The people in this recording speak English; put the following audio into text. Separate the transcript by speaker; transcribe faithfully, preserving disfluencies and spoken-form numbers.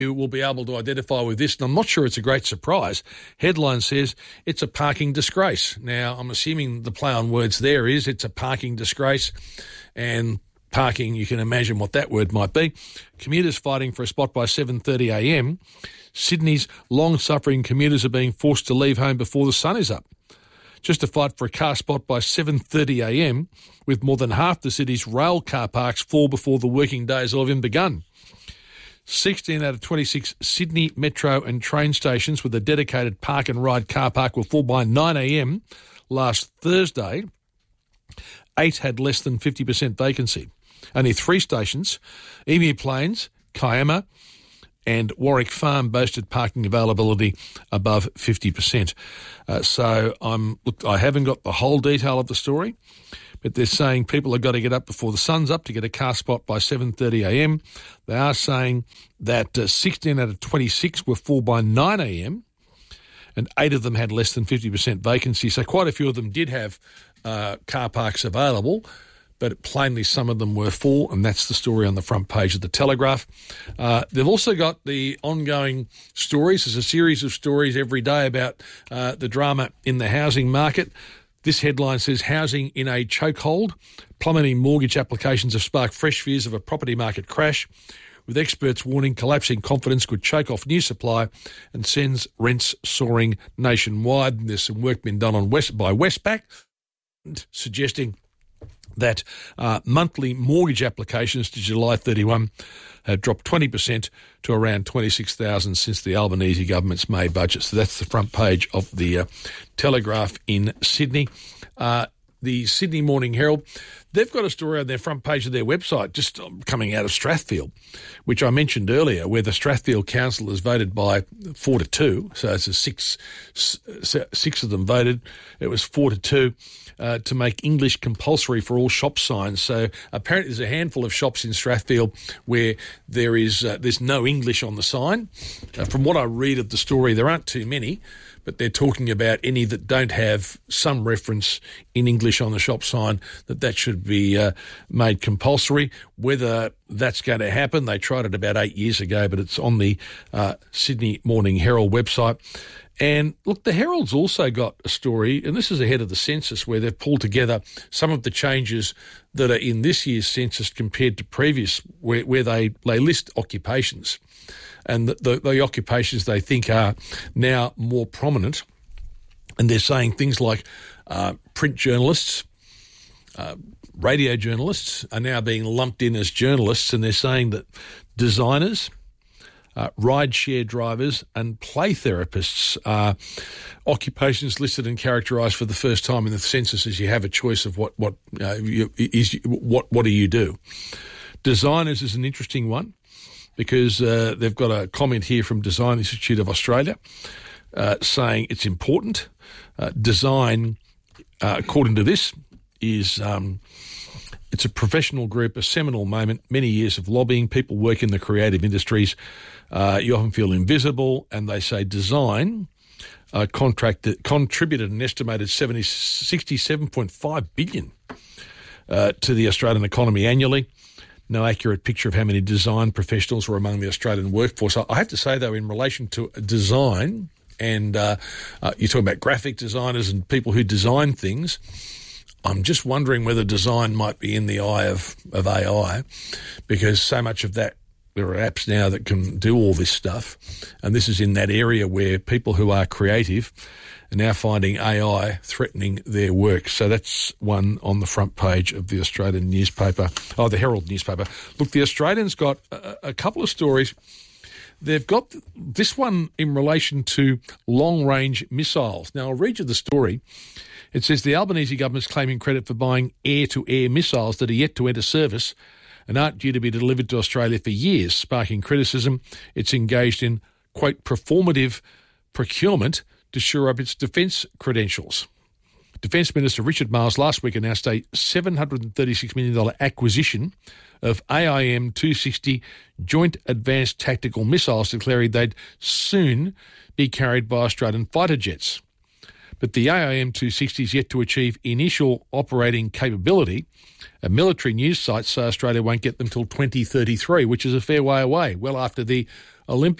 Speaker 1: You will be able to identify with this, and I'm not sure it's a great surprise. Headline says it's a parking disgrace. Now, I'm assuming the play on words there is it's a parking disgrace, and parking, you can imagine what that word might be. Commuters fighting for a spot by seven thirty a m. Sydney's long-suffering commuters are being forced to leave home before the sun is up, just to fight for a car spot by seven thirty a m, with more than half the city's rail car parks full before the working days have even begun. sixteen out of twenty-six Sydney metro and train stations with a dedicated park and ride car park were full by nine a m last Thursday. Eight had less than fifty percent vacancy. Only three stations, Emu Plains, Kiama and Warwick Farm, boasted parking availability above fifty percent. Uh, so I'm look, I haven't got the whole detail of the story, but they're saying people have got to get up before the sun's up to get a car spot by seven thirty a m. They are saying that uh, sixteen out of twenty-six were full by nine a m, and eight of them had less than fifty percent vacancy. So quite a few of them did have uh, car parks available, but plainly some of them were full, and that's the story on the front page of the Telegraph. Uh, they've also got the ongoing stories. There's a series of stories every day about uh, the drama in the housing market. This headline says, housing in a chokehold. Plummeting mortgage applications have sparked fresh fears of a property market crash, with experts warning collapsing confidence could choke off new supply and sends rents soaring nationwide. And there's some work been done on West by Westpac, suggesting that uh, monthly mortgage applications to July thirty-first have dropped twenty percent to around twenty-six thousand since the Albanese government's May budget. So that's the front page of the uh, Telegraph in Sydney. Uh, the Sydney Morning Herald, they've got a story on their front page of their website just coming out of Strathfield, which I mentioned earlier, where the Strathfield Council has voted by four to two. So it's a six, six of them voted. It was four to two. Uh, to make English compulsory for all shop signs. So apparently there's a handful of shops in Strathfield where there is uh, there's no English on the sign. Uh, from what I read of the story, there aren't too many, but they're talking about any that don't have some reference in English on the shop sign, that that should be uh, made compulsory. Whether that's going to happen, they tried it about eight years ago, but it's on the uh, Sydney Morning Herald website. And look, the Herald's also got a story, and this is ahead of the census, where they've pulled together some of the changes that are in this year's census compared to previous, where, where they, they list occupations. And the, the, the occupations they think are now more prominent. And they're saying things like uh, print journalists, uh, radio journalists are now being lumped in as journalists, and they're saying that designers, Uh, ride-share drivers and play therapists are occupations listed and characterised for the first time in the census as you have a choice of what what uh, you, is what what do you do. Designers is an interesting one because uh, they've got a comment here from Design Institute of Australia uh, saying it's important. Uh, design, uh, according to this, is um, it's a professional group, a seminal moment, many years of lobbying. People work in the creative industries. Uh, you often feel invisible, and they say design uh, contracted, contributed an estimated seventy, sixty-seven point five billion dollars uh, to the Australian economy annually. No accurate picture of how many design professionals were among the Australian workforce. I have to say, though, in relation to design, and uh, uh, you're talking about graphic designers and people who design things, I'm just wondering whether design might be in the eye of, of A I, because so much of that, there are apps now that can do all this stuff, and this is in that area where people who are creative are now finding A I threatening their work. So that's one on the front page of the Australian newspaper, oh, the Herald newspaper. Look, the Australian's got a, a couple of stories. They've got this one in relation to long-range missiles. Now, I'll read you the story. It says the Albanese government's claiming credit for buying air-to-air missiles that are yet to enter service and aren't due to be delivered to Australia for years, sparking criticism. It's engaged in, quote, performative procurement to shore up its defence credentials. Defence Minister Richard Marles last week announced a seven hundred thirty-six million dollars acquisition of A I M two sixty Joint Advanced Tactical Missiles, declaring they'd soon be carried by Australian fighter jets. But the A I M two sixty is yet to achieve initial operating capability. A military news site say Australia won't get them till twenty thirty-three, which is a fair way away, well after the Olympic